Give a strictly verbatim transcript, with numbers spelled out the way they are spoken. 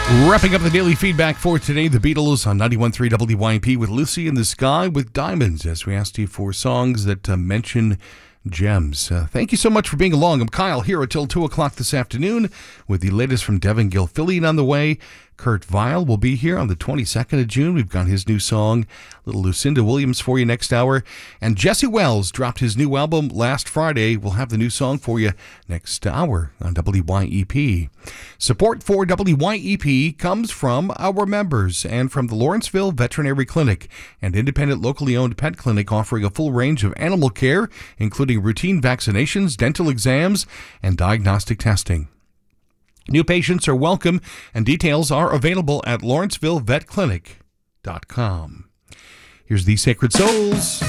Wrapping up the daily feedback for today, the Beatles on ninety-one point three W Y P with Lucy in the Sky with Diamonds, as we asked you for songs that uh, mention gems. Uh, thank you so much for being along. I'm Kyle here until two o'clock this afternoon with the latest from Devin Gilfillian on the way. Kurt Vile will be here on the twenty-second of June. We've got his new song, Little Lucinda Williams, for you next hour. And Jesse Wells dropped his new album last Friday. We'll have the new song for you next hour on W Y E P. Support for W Y E P comes from our members and from the Lawrenceville Veterinary Clinic, an independent locally owned pet clinic offering a full range of animal care, including routine vaccinations, dental exams, and diagnostic testing. New patients are welcome, and details are available at lawrenceville vet clinic dot com. Here's the Sacred Souls.